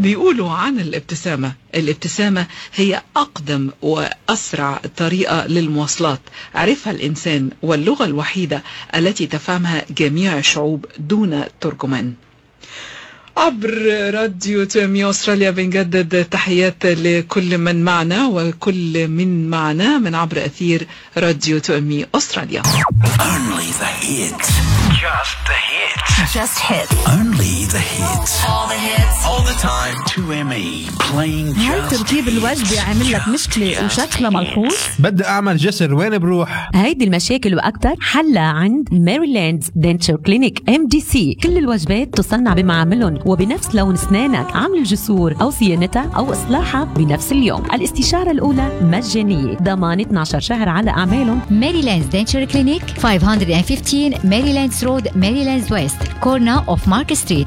بيقولوا عن الابتسامة هي أقدم وأسرع طريقة للمواصلات، عرفها الإنسان واللغة الوحيدة التي تفهمها جميع الشعوب دون ترجمان. عبر راديو توأمي أستراليا بنجدد تحيات لكل من معنا وكل من معنا من عبر أثير راديو توأمي أستراليا. Only the hits. Just the hits. Just hits. Only the hits. All the hits. All the time. توأمي playing هاي just ترتيب الوجبة عامل لك مشكلة وشكلها ملحوظ؟ بدي أعمل جسر، وين بروح؟ هيدي المشاكل وأكثر حلها عند ميريلاند دنتشر كلينيك MDC. كل الوجبات تصنع بمعاملهم وبنفس لون أسنانك، عمل الجسور أو صيانتها أو إصلاحها بنفس اليوم. الاستشارة الأولى مجانية، ضمان 12 شهر على أعمالهم. ميريلاند دنتشر كلينيك 515 ميريلاندز رود، ميريلاندز ويست، كورنر اوف مارك ستريت،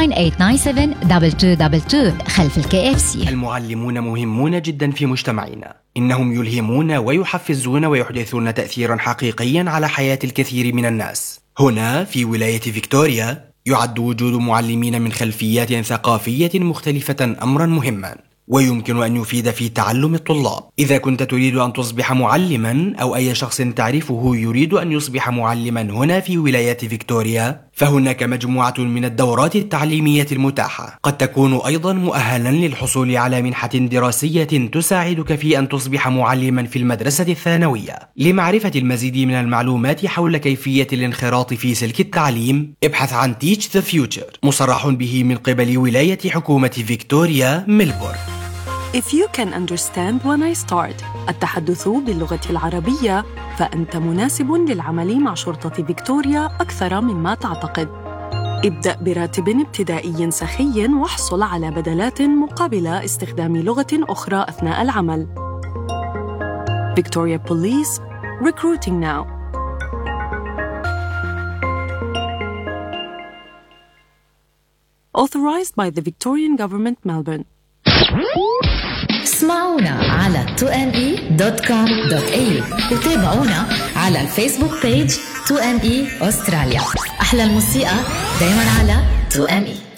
98972222 خلف الKFC. المعلمون مهمون جدا في مجتمعنا، إنهم يلهمون ويحفزون ويحدثون تأثيرا حقيقيا على حياة الكثير من الناس. هنا في ولاية فيكتوريا يعد وجود معلمين من خلفيات ثقافية مختلفة أمرا مهما، ويمكن أن يفيد في تعلم الطلاب. إذا كنت تريد أن تصبح معلما أو أي شخص تعرفه يريد أن يصبح معلما هنا في ولاية فيكتوريا، فهناك مجموعة من الدورات التعليمية المتاحة. قد تكون أيضا مؤهلا للحصول على منحة دراسية تساعدك في أن تصبح معلما في المدرسة الثانوية. لمعرفة المزيد من المعلومات حول كيفية الانخراط في سلك التعليم، ابحث عن Teach the Future، مصرح به من قبل ولاية حكومة فيكتوريا ميلبورن. If you can understand when I start التحدث باللغة العربية، فأنت مناسب للعمل مع شرطة فيكتوريا أكثر مما تعتقد. ابدأ براتب ابتدائي سخي واحصل على بدلات مقابل استخدام لغة أخرى أثناء العمل. Victoria Police, recruiting now. Authorized by the Victorian Government, Melbourne. اسمعونا على 2me.com.au وتابعونا على الفيسبوك بيج 2ME أستراليا. أحلى الموسيقى دايما على 2ME.